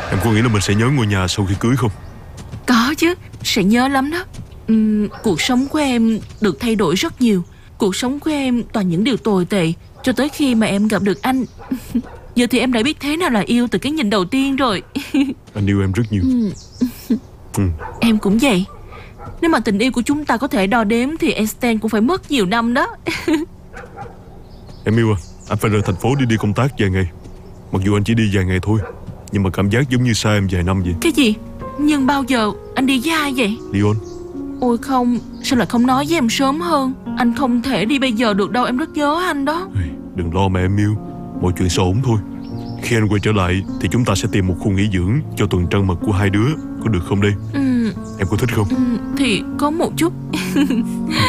Em có nghĩ là mình sẽ nhớ ngôi nhà sau khi cưới không? Có chứ, sẽ nhớ lắm đó. Cuộc sống của em được thay đổi rất nhiều. Cuộc sống của em toàn những điều tồi tệ, cho tới khi mà em gặp được anh. Giờ thì em đã biết thế nào là yêu từ cái nhìn đầu tiên rồi. Anh yêu em rất nhiều. Em cũng vậy. Nếu mà tình yêu của chúng ta có thể đo đếm thì Einstein cũng phải mất nhiều năm đó. Em yêu à, anh phải rời thành phố đi công tác vài ngày. Mặc dù anh chỉ đi vài ngày thôi, nhưng mà cảm giác giống như xa em vài năm vậy. Cái gì? Nhưng bao giờ anh đi với ai vậy? Leon. Ôi không, sao lại không nói với em sớm hơn? Anh không thể đi bây giờ được đâu, em rất nhớ anh đó. Đừng lo mà em yêu, mọi chuyện sẽ ổn thôi. Khi anh quay trở lại thì chúng ta sẽ tìm một khu nghỉ dưỡng cho tuần trăng mật của hai đứa, có được không đây? Em có thích không? Thì có một chút.